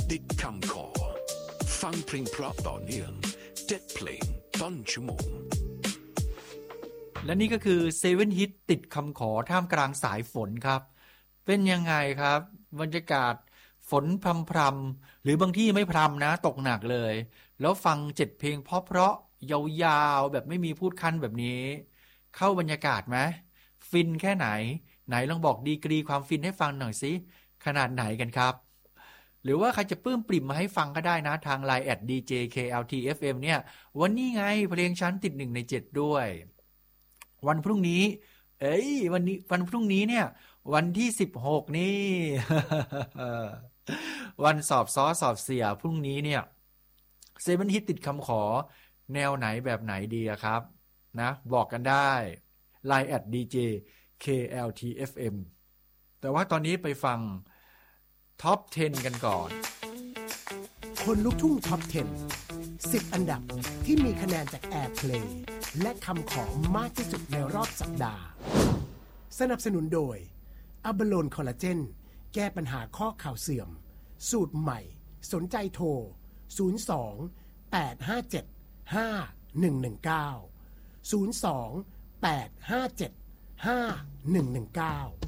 ติดคำขอฟังเพลงเพราะต่อเนื่อง7เพลงต้นชั่วโมงและนี่ก็คือ7 ฮิตติดคำขอท่ามกลางสายฝนครับเป็นยังไงครับบรรยากาศฝนพรำๆหรือบางที่ไม่พรำนะตกหนักเลยแล้วฟัง7เพลงเพราะๆยาวๆแบบไม่มีพูดคั้นแบบนี้เข้าบรรยากาศไหมฟินแค่ไหนลองบอกดีกรีความฟินให้ฟังหน่อยสิขนาดไหนกันครับหรือว่าใครจะปลื้มปริ่มมาให้ฟังก็ได้นะทาง LINE @djkltfm เนี่ยวันนี้ไงเพลงชั้นติด1ใน7ด้วยวันพรุ่งนี้วันพรุ่งนี้เนี่ยวันที่16นี่ วันสอบสอบเสียพรุ่งนี้เนี่ย7 ฮิตติดคำขอแนวไหนแบบไหนดีครับนะบอกกันได้ LINE @djkltfm แต่ว่าตอนนี้ไปฟังท็อป 10 กันก่อนคนลุกทุ่งท็อป 10 10 อันดับที่มีคะแนนจาก Airplay และคำขอมากที่สุดในรอบสัปดาห์สนับสนุนโดยอะบาโลนคอลลาเจนแก้ปัญหาข้อเข่าเสื่อมสูตรใหม่สนใจโทร02 857 5119 02 857 5119